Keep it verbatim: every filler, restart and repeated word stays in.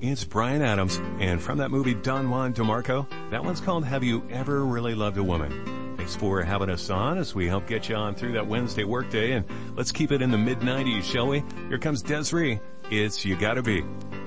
It's Bryan Adams. And from that movie Don Juan DeMarco, that one's called Have You Ever Really Loved a Woman? Thanks for having us on as we help get you on through that Wednesday workday. And let's keep it in the mid nineties, shall we? Here comes Des'ree. It's You Gotta Be.